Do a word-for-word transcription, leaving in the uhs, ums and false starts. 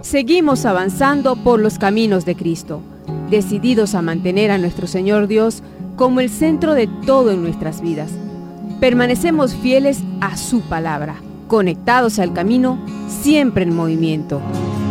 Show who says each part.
Speaker 1: Seguimos avanzando por los caminos de Cristo, decididos a mantener a nuestro Señor Dios como el centro de todo en nuestras vidas. Permanecemos fieles a su palabra, conectados al camino, siempre en movimiento.